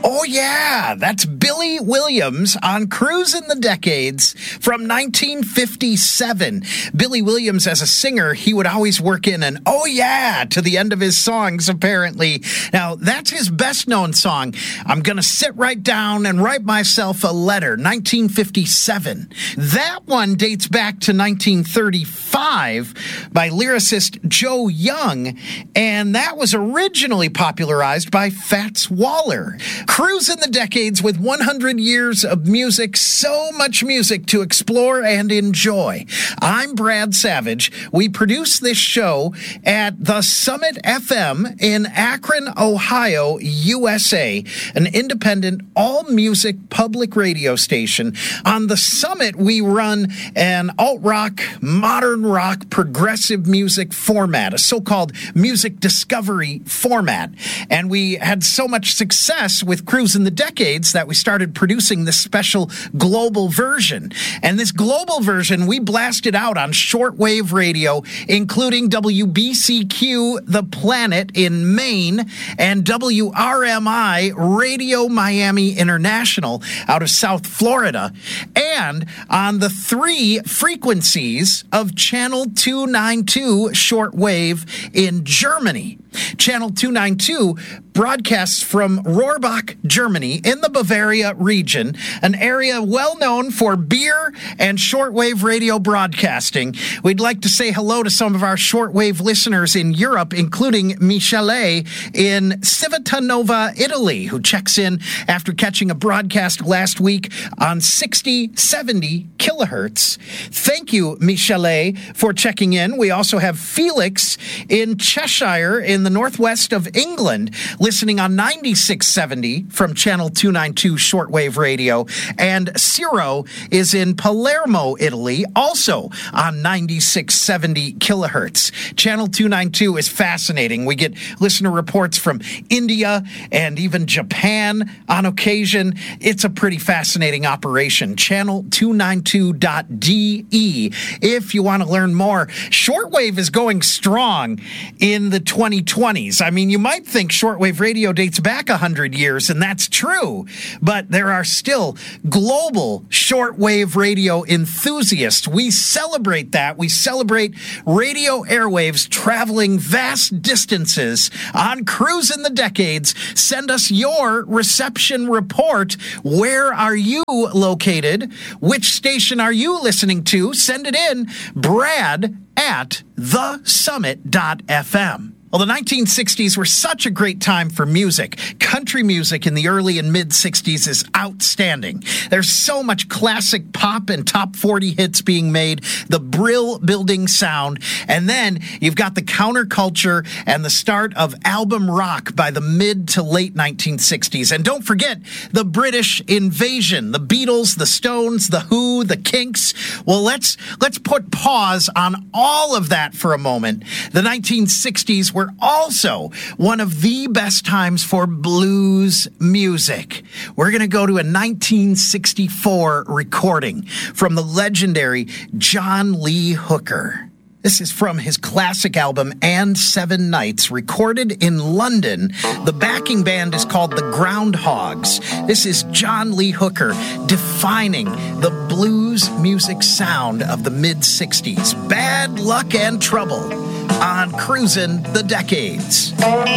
Oh, yeah, that's Billy Williams on Cruisin' the Decades from 1957. Billy Williams, as a singer, he would always work in an oh, yeah to the end of his songs, apparently. Now, that's his best-known song, I'm Gonna Sit Right Down and Write Myself a Letter, 1957. That one dates back to 1935 by lyricist Joe Young, and that was originally popularized by Fats Waller. Cruisin' the Decades with 100 years of music, so much music to explore and enjoy. I'm Brad Savage. We produce this show at the Summit FM in Akron, Ohio, USA, an independent all-music public radio station. On the Summit, we run an alt-rock, modern rock, progressive music format, a so-called music discovery format. And we had so much success with Cruisin' the Decades that we started producing this special global version. And this global version, we blasted out on shortwave radio, including WBCQ The Planet in Maine and WRMI Radio Miami International out of South Florida, and on the 3 frequencies of Channel 292 shortwave in Germany. Channel 292 broadcasts from Rohrbach, Germany, in the Bavaria region, an area well known for beer and shortwave radio broadcasting. We'd like to say hello to some of our shortwave listeners in Europe, including Michele in Civitanova, Italy, who checks in after catching a broadcast last week on 6070 kilohertz. Thank you, Michele, for checking in. We also have Felix in Cheshire in the northwest of England, listening on 9670 from Channel 292 shortwave radio, and Ciro is in Palermo, Italy, also on 9670 kilohertz. Channel 292 is fascinating. We get listener reports from India and even Japan on occasion. It's a pretty fascinating operation. Channel292.de if you want to learn more. Shortwave is going strong in the 2020s. I mean, you might think shortwave radio dates back 100 years, and that's true, but there are still global shortwave radio enthusiasts. We celebrate that. We celebrate radio airwaves traveling vast distances on Cruisin' the Decades. Send us your reception report. Where are you located? Which station are you listening to? Send it in, brad@thesummit.fm. Well, the 1960s were such a great time for music. Country music in the early and mid-60s is outstanding. There's so much classic pop and top 40 hits being made, the Brill-building sound, and then you've got the counterculture and the start of album rock by the mid to late 1960s. And don't forget the British invasion, the Beatles, the Stones, the Who, the Kinks. Well, let's put pause on all of that for a moment. The 1960s were also one of the best times for blues music. We're going to go to a 1964 recording from the legendary John Lee Hooker. This is from his classic album, And Seven Nights, recorded in London. The backing band is called the Groundhogs. This is John Lee Hooker defining the blues music sound of the mid-60s. Bad Luck and Trouble on Cruisin' the Decades.